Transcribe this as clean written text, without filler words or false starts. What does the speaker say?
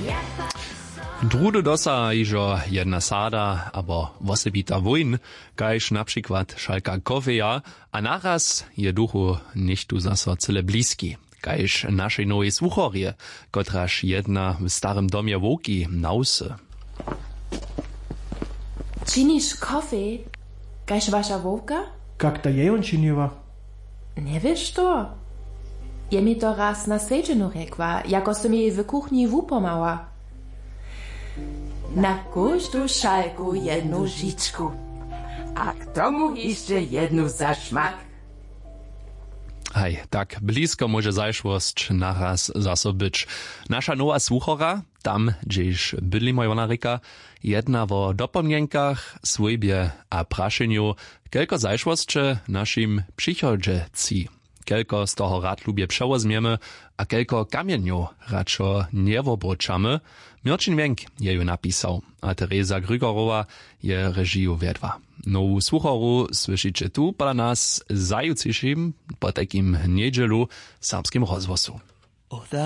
Drudy dosa iżo jedna sada, abo wosebita wojn, kajż na przykład szalka kofeja, a naraz je duchu nicht tu zaso cyle bliski. Kajż naszej nowej słuchorie, kotraż jedna w starym domie Woki nausy. Činiš kofe? Kajž vaša Vovka? Kak ta je on činiła? Nie wiesz to? Je mi to raz na sejdzinu rekła, jako som jej w kuchni wupomała. Na każdą szalku jedną żiczku, a k tomu jeszcze jedną zaszmak. Hej, tak blisko może zajszłość naraz zaso być. Nasza nowa słuchora, tam gdzieś byli moja reka, jedna o dopomnienkach, swojbie a praszeniu, kelko zajszłości naszym przychodzie ci. Kelko z toho rad lubie przewozmiemy, a kelko kamieniu radšo nie obročamy. Mirčin Wenk je ju napisał, a Teresa Grygorowa je režiju vedła. Nowu słuchoru słyszycie tu po nas zajutrzejszym, po takim niedzielu, serbskim rozwosu.